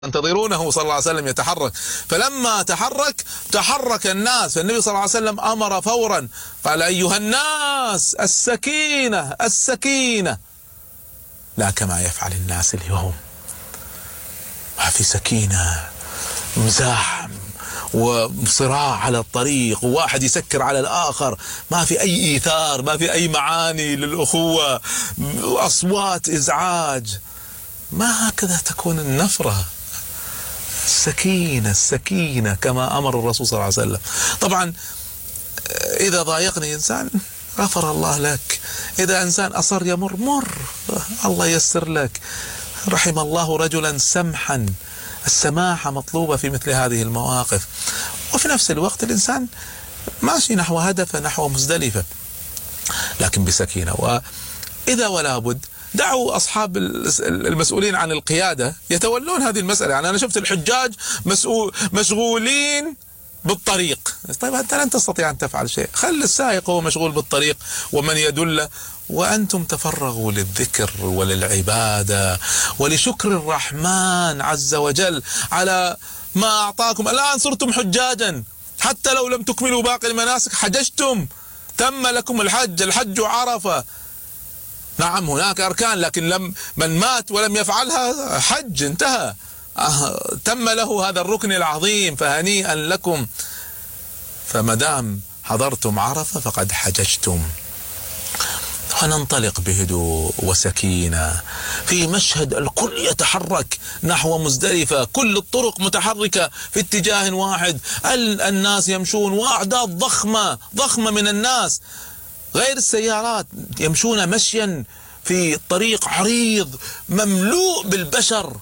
ينتظرونه صلى الله عليه وسلم يتحرك. فلما تحرك الناس، فالنبي صلى الله عليه وسلم أمر فورا، قال: أيها الناس السكينة السكينة. لا كما يفعل الناس اليوم، ما في سكينة، مزاحم وصراع على الطريق، وواحد يسكر على الآخر، ما في أي إيثار، ما في أي معاني للأخوة، أصوات إزعاج. ما هكذا تكون النفرة. السكينة السكينة كما أمر الرسول صلى الله عليه وسلم. طبعا إذا ضايقني إنسان غفر الله لك، إذا إنسان أصر يمر مر، الله يسر لك. رحم الله رجلا سمحا. السماحة مطلوبة في مثل هذه المواقف. وفي نفس الوقت الإنسان ماشي نحو هدفه، نحو مزدلفة، لكن بسكينة. وإذا ولا بد دعوا أصحاب المسؤولين عن القيادة يتولون هذه المسألة. يعني أنا شفت الحجاج مشغولين بالطريق. طيب أنت لن تستطيع أن تفعل شيء، خل السائق هو مشغول بالطريق ومن يدله، وأنتم تفرغوا للذكر وللعبادة ولشكر الرحمن عز وجل على ما أعطاكم. الآن صرتم حجاجا، حتى لو لم تكملوا باقي المناسك حججتم، تم لكم الحج عرفة. نعم هناك أركان، لكن من مات ولم يفعلها حج انتهى، تم له هذا الركن العظيم، فهنيئا لكم. فمدام حضرتم عرفة فقد حججتم. وننطلق بهدوء وسكينة في مشهد الكل يتحرك نحو مزدلفة، كل الطرق متحركة في اتجاه واحد، الناس يمشون، وأعداد ضخمة من الناس غير السيارات يمشون مشيا في طريق عريض مملوء بالبشر.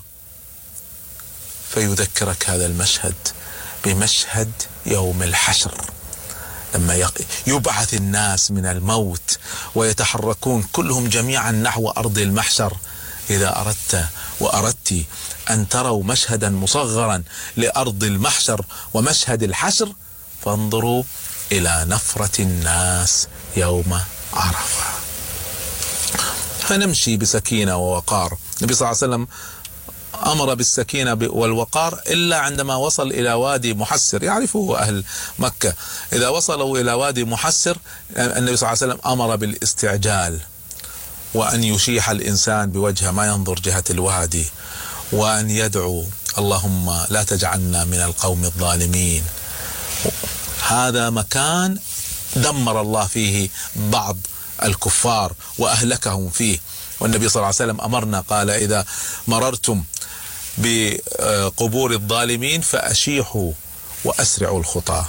فيذكرك هذا المشهد بمشهد يوم الحشر، لما يبعث الناس من الموت ويتحركون كلهم جميعا نحو أرض المحشر. إذا أردت وأردت أن تروا مشهدا مصغرا لأرض المحشر ومشهد الحشر، فانظروا إلى نفرة الناس يوم عرفة. فنمشي بسكينة ووقار. النبي صلى الله عليه وسلم أمر بالسكينة والوقار إلا عندما وصل إلى وادي محسر، يعرفه أهل مكة. إذا وصلوا إلى وادي محسر النبي صلى الله عليه وسلم أمر بالاستعجال، وأن يشيح الإنسان بوجهه ما ينظر جهة الوادي، وأن يدعو: اللهم لا تجعلنا من القوم الظالمين. هذا مكان دمر الله فيه بعض الكفار وأهلكهم فيه. والنبي صلى الله عليه وسلم أمرنا، قال: إذا مررتم بقبور الظالمين فأشيحوا وأسرعوا الخطى.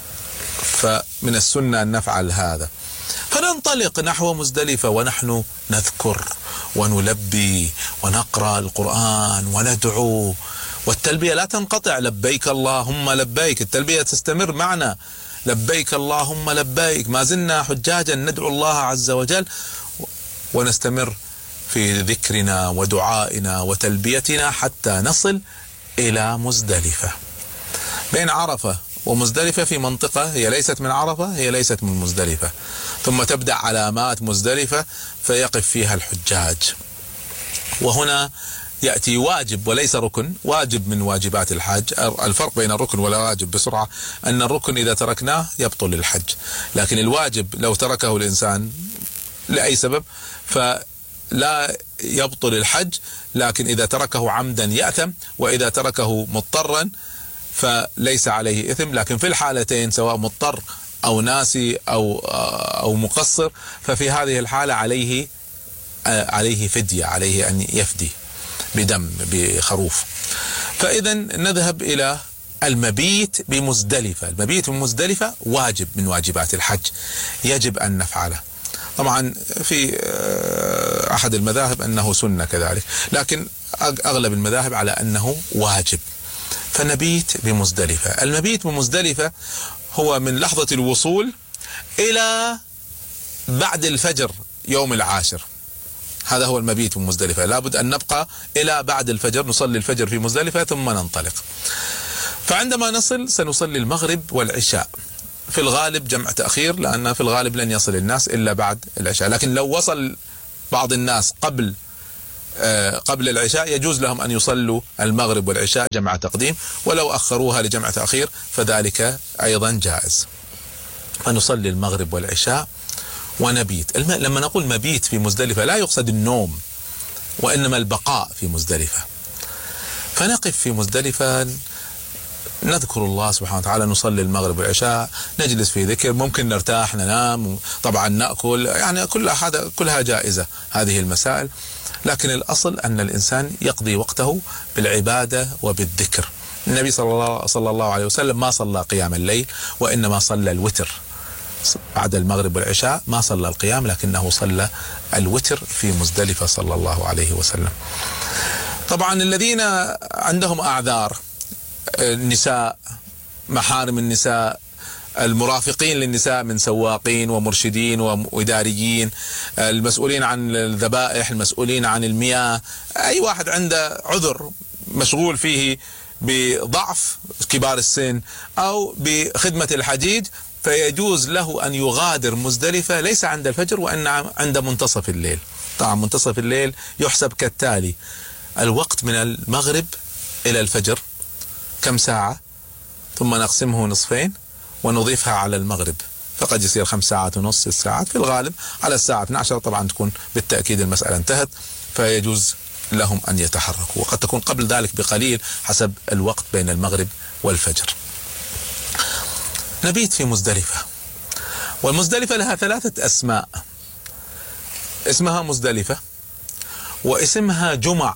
فمن السنة أن نفعل هذا. فننطلق نحو مزدلفة ونحن نذكر ونلبي ونقرأ القرآن وندعو، والتلبية لا تنقطع. لبيك اللهم لبيك، التلبية تستمر معنا. لبيك اللهم لبيك، ما زلنا حجاجا ندعو الله عز وجل، ونستمر في ذكرنا ودعائنا وتلبيتنا حتى نصل إلى مزدلفة. بين عرفة ومزدلفة في منطقة هي ليست من عرفة، هي ليست من مزدلفة، ثم تبدأ علامات مزدلفة فيقف فيها الحجاج. وهنا يأتي واجب وليس ركن، واجب من واجبات الحج. الفرق بين الركن والواجب بسرعة: أن الركن إذا تركناه يبطل الحج، لكن الواجب لو تركه الإنسان لأي سبب فلا يبطل الحج، لكن إذا تركه عمدا يأثم، وإذا تركه مضطرا فليس عليه إثم. لكن في الحالتين سواء مضطر أو ناسي أو مقصر، ففي هذه الحالة عليه فدية، عليه أن يفدي بدم بخروف. فإذا نذهب إلى المبيت بمزدلفة. المبيت بمزدلفة واجب من واجبات الحج، يجب أن نفعله. طبعا في أحد المذاهب أنه سنة كذلك، لكن أغلب المذاهب على أنه واجب. فنبيت بمزدلفة. المبيت بمزدلفة هو من لحظة الوصول إلى بعد الفجر يوم العاشر. هذا هو المبيت بمزدلفة. لابد أن نبقى إلى بعد الفجر، نصلي الفجر في مزدلفة ثم ننطلق. فعندما نصل سنصلي المغرب والعشاء، في الغالب جمع تأخير، لأن في الغالب لن يصل الناس إلا بعد العشاء. لكن لو وصل بعض الناس قبل قبل العشاء يجوز لهم أن يصلوا المغرب والعشاء جمع تقديم، ولو أخروها لجمع تأخير فذلك أيضا جائز. فنصلي المغرب والعشاء ونبيت. لما نقول مبيت في مزدلفة لا يقصد النوم، وإنما البقاء في مزدلفة. فنقف في مزدلفة نذكر الله سبحانه وتعالى، نصلي المغرب والعشاء، نجلس في ذكر، ممكن نرتاح ننام، طبعا نأكل، يعني كلها جائزة هذه المسائل. لكن الأصل أن الإنسان يقضي وقته بالعبادة وبالذكر. النبي صلى الله عليه وسلم ما صلى قيام الليل، وإنما صلى الوتر بعد المغرب والعشاء، ما صلى القيام لكنه صلى الوتر في مزدلفة صلى الله عليه وسلم. طبعا الذين عندهم أعذار، النساء، محارم النساء، المرافقين للنساء من سواقين ومرشدين وإداريين، المسؤولين عن الذبائح، المسؤولين عن المياه، أي واحد عنده عذر مشغول فيه بضعف، كبار السن أو بخدمة الحجيج، فيجوز له أن يغادر مزدلفة ليس عند الفجر وإنما عند منتصف الليل. طبعا منتصف الليل يحسب كالتالي: الوقت من المغرب إلى الفجر كم ساعة؟ ثم نقسمه نصفين ونضيفها على المغرب، فقد يصير 5 ساعات ونص، 6 ساعات. في الغالب على الساعة 12 طبعا تكون بالتأكيد المسألة انتهت، فيجوز لهم أن يتحركوا، وقد تكون قبل ذلك بقليل حسب الوقت بين المغرب والفجر. نبيت في مزدلفة، والمزدلفة لها 3 أسماء: اسمها مزدلفة، واسمها جمع.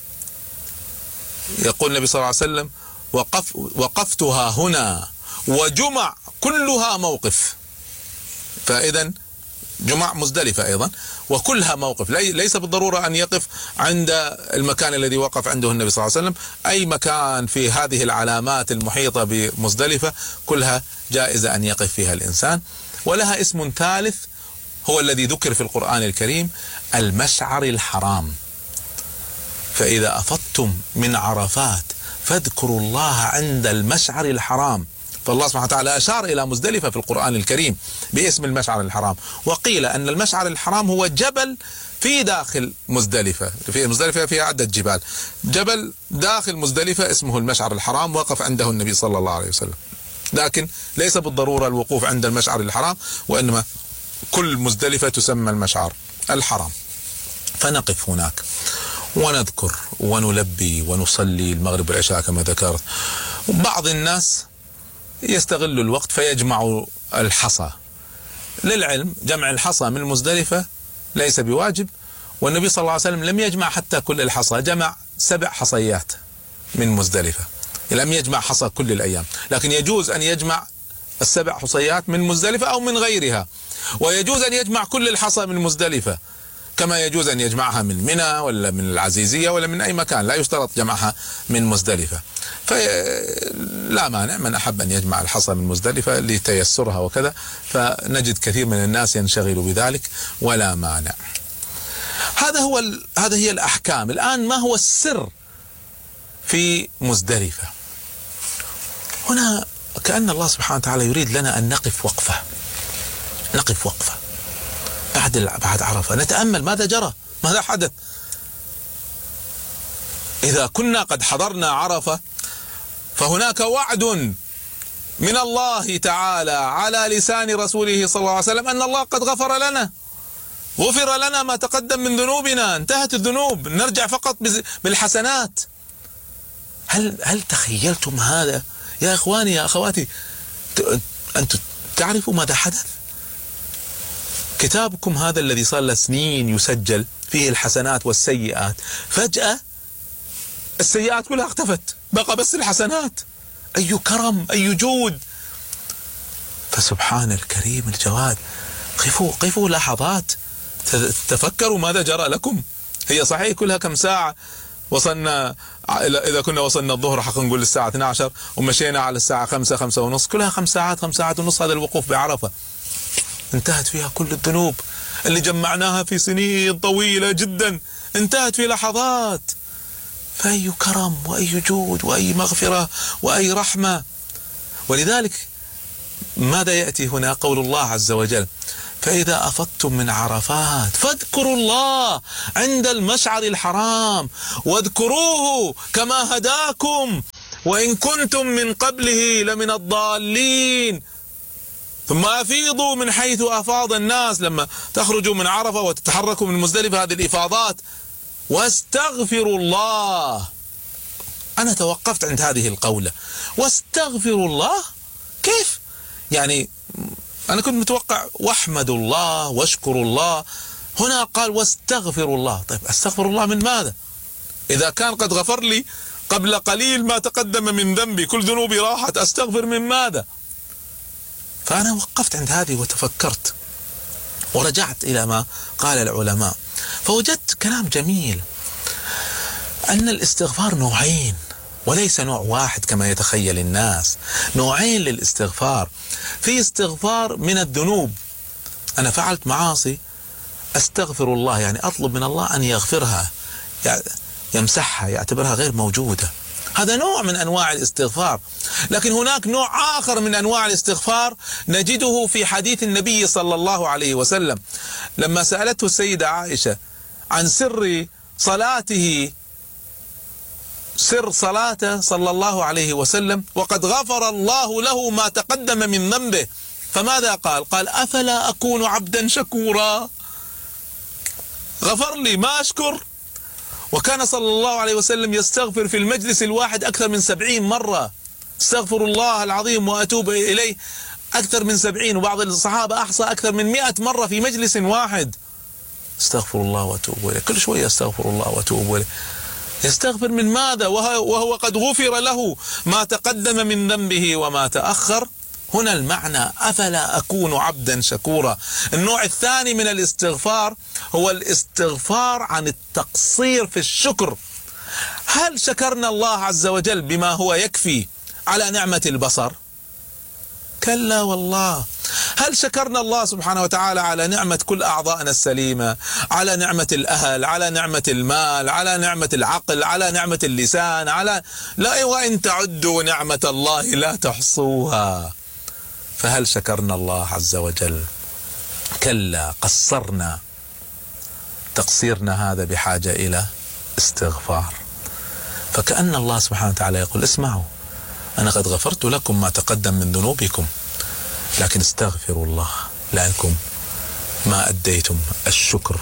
يقول النبي صلى الله عليه وسلم: وقفتها هنا وجمع كلها موقف. فإذا جمع مزدلفة أيضا وكلها موقف، ليس بالضرورة أن يقف عند المكان الذي وقف عنده النبي صلى الله عليه وسلم، أي مكان في هذه العلامات المحيطة بمزدلفة كلها جائزة أن يقف فيها الإنسان. ولها اسم ثالث هو الذي ذكر في القرآن الكريم: المشعر الحرام. فإذا أفضتم من عرفات فاذكروا الله عند المشعر الحرام. فالله سبحانه وتعالى أشار إلى مزدلفة في القرآن الكريم باسم المشعر الحرام. وقيل أن المشعر الحرام هو جبل في داخل مزدلفة، في مزدلفة فيها عدة جبال، جبل داخل مزدلفة اسمه المشعر الحرام، وقف عنده النبي صلى الله عليه وسلم. لكن ليس بالضرورة الوقوف عند المشعر الحرام، وإنما كل مزدلفة تسمى المشعر الحرام. فنقف هناك ونذكر ونلبي ونصلي المغرب والعشاء كما ذكرت. وبعض الناس يستغل الوقت فيجمع الحصى. للعلم جمع الحصى من مزدلفة ليس بواجب، والنبي صلى الله عليه وسلم لم يجمع حتى كل الحصى، جمع 7 حصيات من مزدلفة، لم يجمع حصى كل الأيام. لكن يجوز أن يجمع 7 حصيات من مزدلفة أو من غيرها، ويجوز أن يجمع كل الحصى من مزدلفة، كما يجوز أن يجمعها من منى ولا من العزيزية ولا من أي مكان، لا يشترط جمعها من مزدلفة. فلا مانع، من أحب أن يجمع الحصى من مزدلفة لتيسرها وكذا، فنجد كثير من الناس ينشغل بذلك ولا مانع. هذا هي الأحكام. الآن ما هو السر في مزدلفة؟ هنا كأن الله سبحانه وتعالى يريد لنا أن نقف وقفة بعد عرفة، نتأمل ماذا جرى، ماذا حدث. إذا كنا قد حضرنا عرفة فهناك وعد من الله تعالى على لسان رسوله صلى الله عليه وسلم أن الله قد غفر لنا ما تقدم من ذنوبنا، انتهت الذنوب، نرجع فقط بالحسنات. هل تخيلتم هذا يا إخواني يا أخواتي؟ أنتم تعرفوا ماذا حدث؟ كتابكم هذا الذي صار له سنين يسجل فيه الحسنات والسيئات، فجأة السيئات كلها اختفت، بقى بس الحسنات. أي كرم، أي جود. فسبحان الكريم الجواد. قفوا لحظات، تفكروا ماذا جرى لكم. هي صحيح كلها كم ساعة، وصلنا إذا كنا وصلنا الظهر حق نقول الساعة 12 ومشينا على الساعة 5 5 ونص، كلها 5 ساعات 5 ساعات ونص. هذا الوقوف بعرفة انتهت فيها كل الذنوب اللي جمعناها في سنين طويلة جدا، انتهت في لحظات. فأي كرم وأي جود وأي مغفرة وأي رحمة. ولذلك ماذا يأتي هنا؟ قول الله عز وجل: فإذا أفضتم من عرفات فاذكروا الله عند المشعر الحرام واذكروه كما هداكم وإن كنتم من قبله لمن الضالين ثم أفيضوا من حيث أفاض الناس. لما تخرجوا من عرفة وتتحركوا من مزدلفة، هذه الإفاضات، واستغفروا الله. أنا توقفت عند هذه القولة، واستغفروا الله. كيف؟ يعني أنا كنت متوقع واحمدوا الله واشكروا الله، هنا قال واستغفروا الله. طيب أستغفر الله من ماذا؟ إذا كان قد غفر لي قبل قليل ما تقدم من ذنبي، كل ذنوبي راحت، أستغفر من ماذا؟ فأنا وقفت عند هذه وتفكرت ورجعت إلى ما قال العلماء، فوجدت كلام جميل، أن الاستغفار نوعين وليس نوع واحد كما يتخيل الناس، نوعين للاستغفار. في استغفار من الذنوب، أنا فعلت معاصي أستغفر الله، يعني أطلب من الله أن يغفرها، يمسحها، يعتبرها غير موجودة، هذا نوع من أنواع الاستغفار. لكن هناك نوع آخر من أنواع الاستغفار نجده في حديث النبي صلى الله عليه وسلم لما سألته السيدة عائشة عن سر صلاته، سر صلاته صلى الله عليه وسلم وقد غفر الله له ما تقدم من ذنبه، فماذا قال؟ قال أفلا أكون عبدا شكورا؟ غفر لي ما أشكر؟ وكان صلى الله عليه وسلم يستغفر في المجلس الواحد أكثر من 70 مرة، استغفر الله العظيم وأتوب إليه أكثر من 70، وبعض الصحابة أحصى أكثر من 100 مرة في مجلس واحد. استغفر الله وأتوب إليه، كل شوية استغفر الله وأتوب إليه. يستغفر من ماذا وهو قد غفر له ما تقدم من ذنبه وما تأخر؟ هنا المعنى أفلا أكون عبدا شكورا. النوع الثاني من الاستغفار هو الاستغفار عن التقصير في الشكر. هل شكرنا الله عز وجل بما هو يكفي على نعمة البصر؟ كلا والله. هل شكرنا الله سبحانه وتعالى على نعمة كل أعضائنا السليمة، على نعمة الأهل، على نعمة المال، على نعمة العقل، على نعمة اللسان، لا، وإن تعدوا نعمة الله لا تحصوها. فهل شكرنا الله عز وجل؟ كلا، قصرنا. تقصيرنا هذا بحاجة إلى استغفار. فكأن الله سبحانه وتعالى يقول اسمعوا، أنا قد غفرت لكم ما تقدم من ذنوبكم، لكن استغفروا الله لأنكم ما أديتم الشكر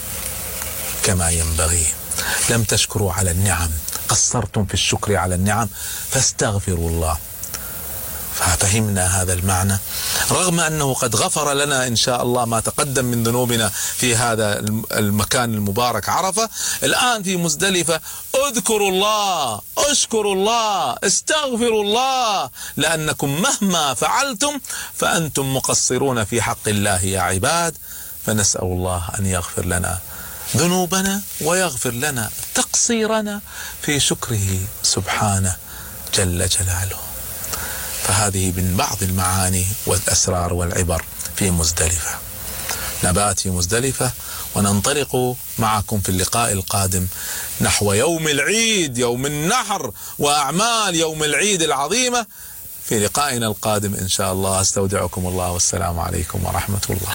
كما ينبغي، لم تشكروا على النعم، قصرتم في الشكر على النعم، فاستغفروا الله. ففهمنا هذا المعنى، رغم أنه قد غفر لنا إن شاء الله ما تقدم من ذنوبنا في هذا المكان المبارك عرفة. الآن في مزدلفة اذكروا الله، اشكروا الله، استغفروا الله، لأنكم مهما فعلتم فأنتم مقصرون في حق الله يا عباد. فنسأل الله أن يغفر لنا ذنوبنا ويغفر لنا تقصيرنا في شكره سبحانه جل جلاله. فهذه من بعض المعاني والأسرار والعبر في مزدلفة. نبات في مزدلفة وننطلق معكم في اللقاء القادم نحو يوم العيد، يوم النحر، وأعمال يوم العيد العظيمة. في لقائنا القادم إن شاء الله، استودعكم الله والسلام عليكم ورحمة الله.